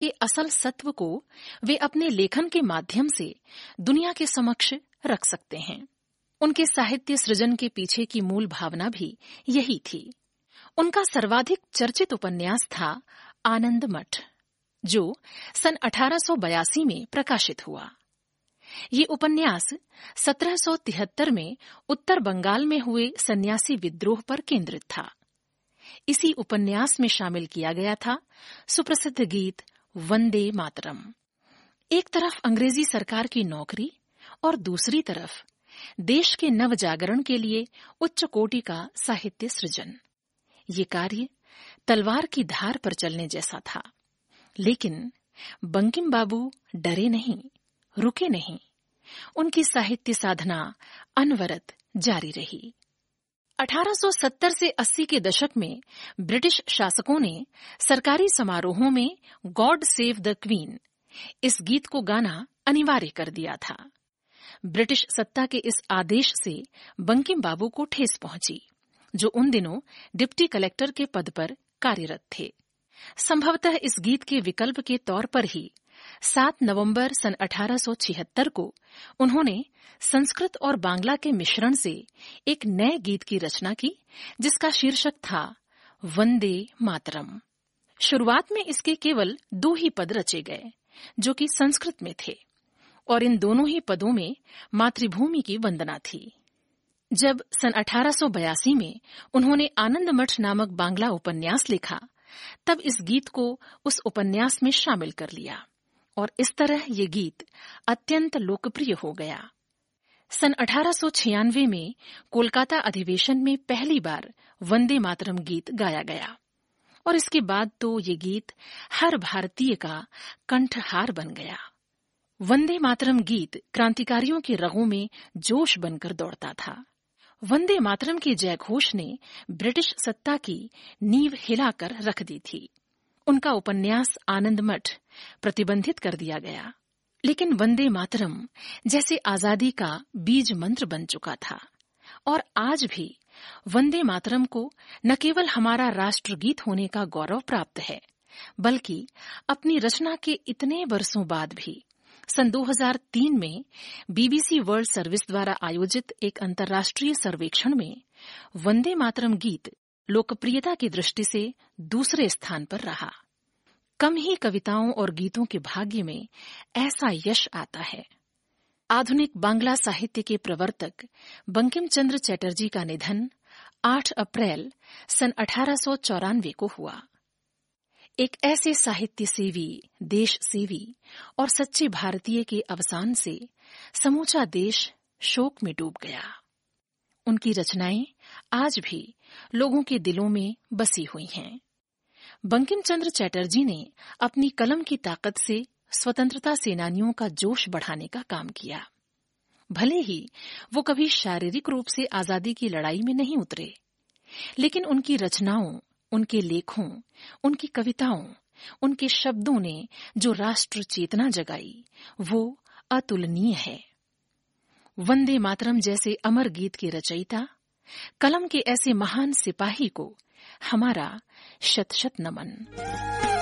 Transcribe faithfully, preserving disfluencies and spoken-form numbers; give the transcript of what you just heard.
के असल सत्व को वे अपने लेखन के माध्यम से दुनिया के समक्ष रख सकते हैं। उनके साहित्य सृजन के पीछे की मूल भावना भी यही थी। उनका सर्वाधिक चर्चित उपन्यास था आनंद मठ, जो सन अठारह सौ बयासी में प्रकाशित हुआ। ये उपन्यास सत्रह सौ तिहत्तर में उत्तर बंगाल में हुए सन्यासी विद्रोह पर केंद्रित था। इसी उपन्यास में शामिल किया गया था सुप्रसिद्ध गीत वंदे मातरम। एक तरफ अंग्रेजी सरकार की नौकरी और दूसरी तरफ देश के नव जागरण के लिए उच्च कोटि का साहित्य सृजन। ये कार्य तलवार की धार पर चलने जैसा था। लेकिन बंकिम बाबू डरे नहीं, रुके नहीं। उनकी साहित्य साधना अनवरत जारी रही। अठारह सौ सत्तर से अस्सी के दशक में ब्रिटिश शासकों ने सरकारी समारोहों में गॉड सेव द क्वीन इस गीत को गाना अनिवार्य कर दिया था। ब्रिटिश सत्ता के इस आदेश से बंकिम बाबू को ठेस पहुंची, जो उन दिनों डिप्टी कलेक्टर के पद पर कार्यरत थे। संभवतः इस गीत के विकल्प के तौर पर ही सात नवंबर सन अठारह सौ छिहत्तर को उन्होंने संस्कृत और बांग्ला के मिश्रण से एक नए गीत की रचना की, जिसका शीर्षक था वंदे मातरम। शुरुआत में इसके केवल दो ही पद रचे गए, जो कि संस्कृत में थे, और इन दोनों ही पदों में मातृभूमि की वंदना थी। जब सन अठारह सौ बयासी में उन्होंने आनंद मठ नामक बांग्ला उपन्यास लिखा, तब इस गीत को उस उपन्यास में शामिल कर लिया और इस तरह ये गीत अत्यंत लोकप्रिय हो गया। सन अठारह सौ छियानवे में कोलकाता अधिवेशन में पहली बार वंदे मातरम गीत गाया गया और इसके बाद तो ये गीत हर भारतीय का कंठहार बन गया। वंदे मातरम गीत क्रांतिकारियों के रगों में जोश बनकर दौड़ता था। वंदे मातरम के जयघोष ने ब्रिटिश सत्ता की नींव हिलाकर रख दी थी। उनका उपन्यास आनंद मठ प्रतिबंधित कर दिया गया, लेकिन वंदे मातरम जैसे आजादी का बीज मंत्र बन चुका था और आज भी वंदे मातरम को न केवल हमारा राष्ट्रगीत होने का गौरव प्राप्त है, बल्कि अपनी रचना के इतने वर्षों बाद भी सन दो हज़ार तीन में बीबीसी वर्ल्ड सर्विस द्वारा आयोजित एक अंतर्राष्ट्रीय सर्वेक्षण में वंदे मातरम गीत लोकप्रियता की दृष्टि से दूसरे स्थान पर रहा। कम ही कविताओं और गीतों के भाग्य में ऐसा यश आता है। आधुनिक बांग्ला साहित्य के प्रवर्तक बंकिम चंद्र चटर्जी का निधन आठ अप्रैल सन अठारह सौ चौरानवे को हुआ। एक ऐसे साहित्य सेवी, देश सेवी और सच्चे भारतीय के अवसान से समूचा देश शोक में डूब गया। उनकी रचनाएं आज भी लोगों के दिलों में बसी हुई हैं। बंकिम चंद्र चटर्जी ने अपनी कलम की ताकत से स्वतंत्रता सेनानियों का जोश बढ़ाने का काम किया। भले ही वो कभी शारीरिक रूप से आजादी की लड़ाई में नहीं उतरे, लेकिन उनकी रचनाओं, उनके लेखों, उनकी कविताओं, उनके शब्दों ने जो राष्ट्र चेतना जगाई, वो अतुलनीय है। वंदे मातरम जैसे अमर गीत के रचयिता, कलम के ऐसे महान सिपाही को हमारा शत शत नमन।